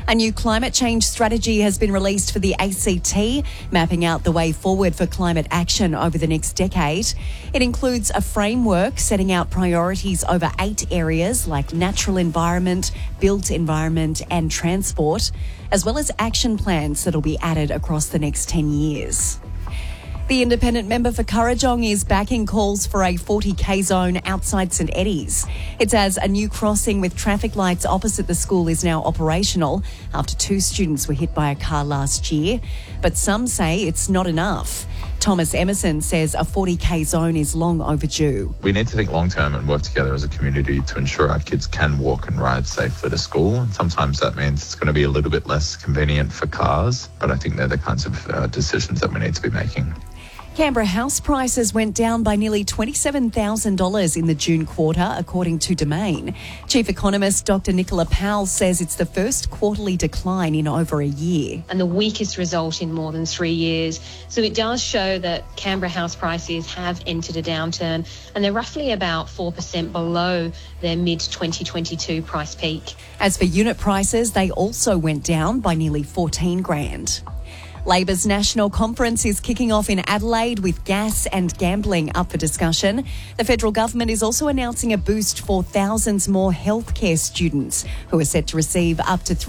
A new climate change strategy has been released for the ACT, mapping out the way forward for climate action over the next decade. It includes a framework setting out priorities over 8 areas like natural environment, built environment and transport, as well as action plans that will be added across the next 10 years. The independent member for Kurrajong is backing calls for a 40k zone outside St Eddies. It's as a new crossing with traffic lights opposite the school is now operational after 2 students were hit by a car last year. But some say it's not enough. Thomas Emerson says a 40k zone is long overdue. We need to think long term and work together as a community to ensure our kids can walk and ride safely to school. And sometimes that means it's going to be a little bit less convenient for cars, but I think they're the kinds of decisions that we need to be making. Canberra house prices went down by nearly $27,000 in the June quarter, according to Domain. Chief Economist Dr Nicola Powell says it's the first quarterly decline in over a year. And the weakest result in more than 3 years. So it does show that Canberra house prices have entered a downturn and they're roughly about 4% below their mid-2022 price peak. As for unit prices, they also went down by nearly $14,000. Labor's National Conference is kicking off in Adelaide with gas and gambling up for discussion. The federal government is also announcing a boost for thousands more healthcare students who are set to receive up to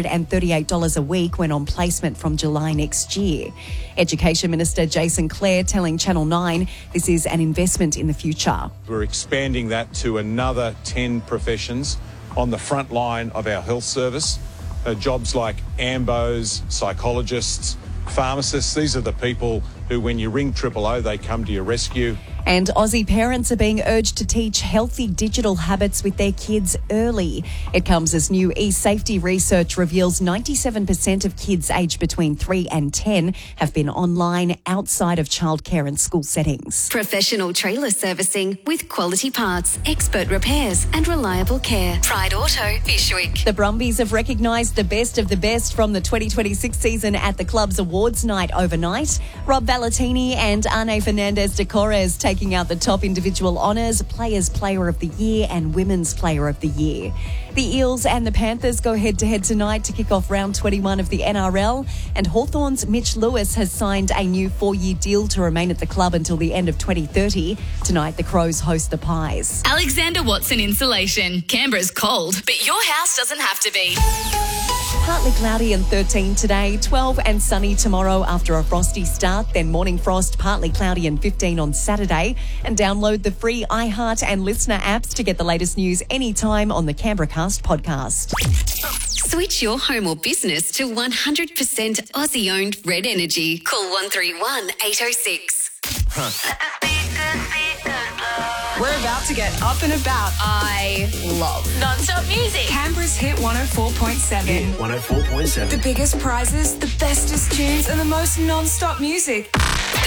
$338 a week when on placement from July next year. Education Minister Jason Clare telling Channel 9 this is an investment in the future. We're expanding that to another 10 professions on the front line of our health service. Jobs like AMBOs, psychologists, pharmacists, these are the people who, when you ring 000, they come to your rescue. And Aussie parents are being urged to teach healthy digital habits with their kids early. It comes as new e-safety research reveals 97% of kids aged between 3 and 10 have been online outside of childcare and school settings. Professional trailer servicing with quality parts, expert repairs and reliable care. Pride Auto, Fyshwick. The Brumbies have recognised the best of the best from the 2026 season at the club's awards night overnight. Rob Valentini and Arne Fernandez de Corres taking out the top individual honours, Players Player of the Year and Women's Player of the Year. The Eels and the Panthers go head-to-head tonight to kick off round 21 of the NRL, and Hawthorn's Mitch Lewis has signed a new 4-year deal to remain at the club until the end of 2030. Tonight, the Crows host the Pies. Alexander Watson Insulation. Canberra's cold, but your house doesn't have to be. Partly cloudy and 13 today, 12 and sunny tomorrow after a frosty start, then morning frost, partly cloudy and 15 on Saturday. And download the free iHeart and Listener apps to get the latest news anytime on the Canberra Cast podcast. Switch your home or business to 100% Aussie-owned Red Energy. Call 131 806. We're about to get up and about. I love non-stop music. Canberra's Hit 104.7. 104.7. The biggest prizes, the bestest tunes, and the most non-stop music.